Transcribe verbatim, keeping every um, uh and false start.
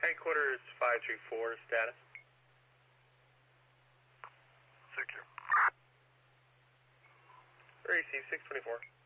Headquarters five three four, status. Thank you. R A C six twenty-four.